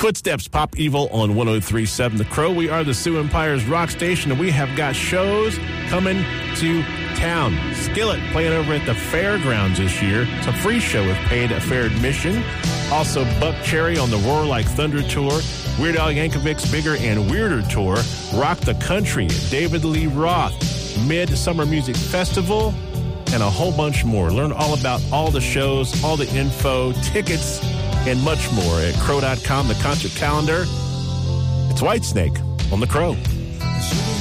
Footsteps, Pop Evil on 103.7 The Crow. We are the Sioux Empire's rock station, and we have got shows coming to town. Skillet playing over at the fairgrounds this year. It's a free show with paid fair admission. Also, Buck Cherry on the Roar Like Thunder Tour. Weird Al Yankovic's Bigger and Weirder Tour. Rock the Country, David Lee Roth, Midsummer Music Festival, and a whole bunch more. Learn all about all the shows, all the info, tickets, and much more at crow.com, the concert calendar. It's Whitesnake on The Crow.